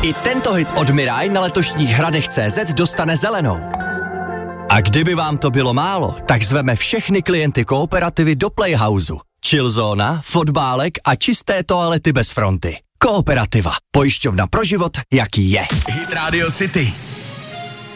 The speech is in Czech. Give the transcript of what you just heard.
I tento hit od Mirai na letošních hradech.cz dostane zelenou. A kdyby vám to bylo málo, tak zveme všechny klienty Kooperativy do Playhouseu. Chillzóna, fotbálek a čisté toalety bez fronty. Kooperativa. Pojišťovna pro život, jaký je. Hit Radio City.